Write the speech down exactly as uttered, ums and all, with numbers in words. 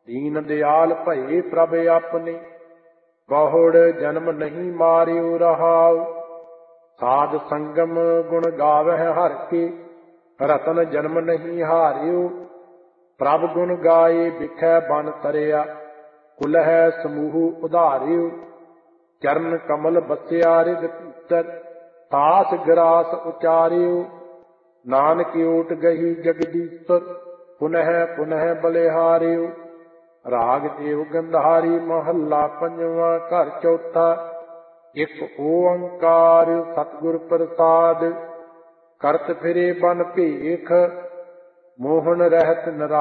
दीन दयाल भये प्रभ अपने, बहुड़ जन्म नहीं मारियो रहाउ। साध संगम गुण गावह हर के, रतन जन्म नहीं हारियो। प्रभ गुण गाए बिखै बन तरिया, कुलह समूह उधारियो। चरण कमल बसिया रिद भीतर, तास ग्रास उचारियो। नानक ओट गही जगदीश्वर, पुनः पुनः बलिहारियो। राग देव गंधारी महला पंजवा घर चौथा। एक ओंकार सतगुर प्रसाद, करत फिरे बन भेख, मोहन रहत निरा